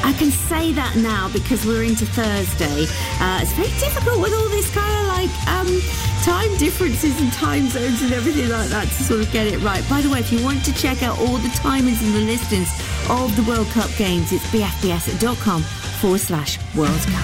I can say that now because we're into Thursday. It's very difficult with all this kind of like time differences and time zones and everything like that to sort of get it right. By the way, if you want to check out all the timings and the listings of the World Cup games, it's bfbs.com/World Cup.